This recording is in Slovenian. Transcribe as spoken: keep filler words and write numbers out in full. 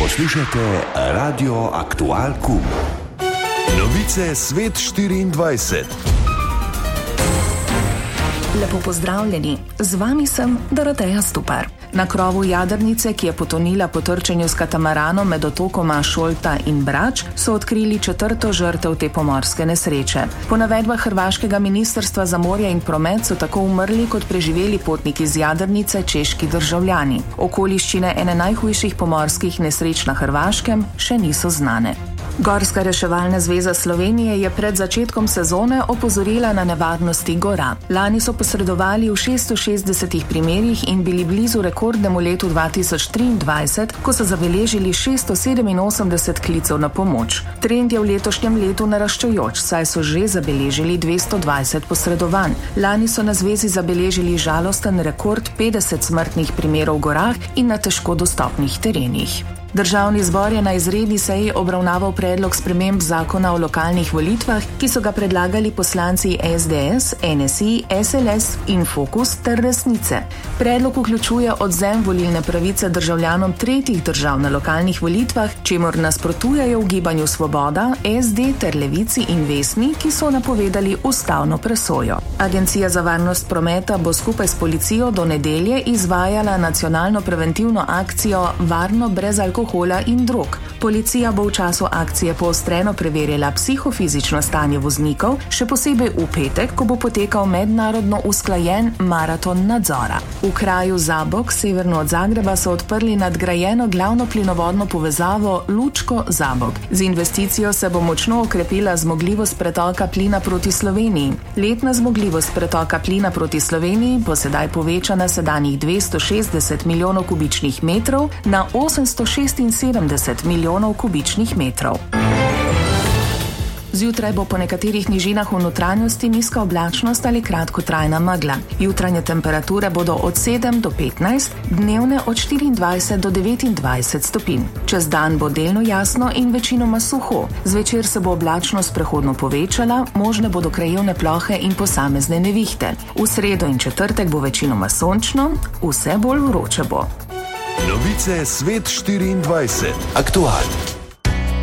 Poslušate Radio Aktual Kum. Novice Svet štiriindvajset. Lepo pozdravljeni, z vami sem Doroteja Stupar. Na krovu jadrnice, ki je potonila po trčenju s katamaranom med otokoma Šolta in Brač, so odkrili četrto žrtev te pomorske nesreče. Po navedbah hrvaškega ministrstva za morje in promet so tako umrli kot preživeli potniki z jadrnice češki državljani. Okoliščine ene najhujših pomorskih nesreč na Hrvaškem še niso znane. Gorska reševalna zveza Slovenije je pred začetkom sezone opozorila na nevarnosti gora. Lani so posredovali v šeststo šestdesetih primerih in bili blizu rekordnemu letu dva tisoč triindvajset, ko so zabeležili šeststo sedeminosemdeset klicev na pomoč. Trend je v letošnjem letu naraščajoč, saj so že zabeležili dvesto dvajset posredovanj. Lani so na zvezi zabeležili žalosten rekord petdeset smrtnih primerov v gorah in na težko dostopnih terenih. Državni zbor je na izredni seji obravnaval predlog sprememb zakona o lokalnih volitvah, ki so ga predlagali poslanci es de es, en es i, es el es in Fokus ter Resnice. Predlog vključuje odvzem volilne pravice državljanom tretjih držav na lokalnih volitvah, čemur nasprotujejo v Gibanju Svoboda, es de ter Levici in Vesni, ki so napovedali ustavno presojo. Agencija za varnost prometa bo skupaj s policijo do nedelje izvajala nacionalno preventivno akcijo Varno brez alkohola in drog. Policija bo v času akcije poostreno preverjala psihofizično stanje voznikov, še posebej v petek, ko bo potekal mednarodno usklajen maraton nadzora. V kraju Zabok, severno od Zagreba, so odprli nadgrajeno glavno plinovodno povezavo Lučko-Zabok. Z investicijo se bo močno okrepila zmogljivost pretoka plina proti Sloveniji. Letna zmogljivost pretoka plina proti Sloveniji bo sedaj povečana sedanjih dvesto šestdeset milijonov kubičnih metrov na osemsto šestinsedemdeset milijonov kubičnih metrov. Zjutraj bo po nekaterih nižinah v notranjosti nizka oblačnost ali kratkotrajna megla. Jutranje temperature bodo od sedem do petnajst, dnevne od štiriindvajset do devetindvajset stopinj. Čez dan bo delno jasno in večinoma suho. Zvečer se bo oblačnost prehodno povečala, možne bodo krajevne plohe in posamezne nevihte. V sredo in četrtek bo večinoma sončno, vse bolj vroče bo. Novice Svet štiriindvajset. Aktual.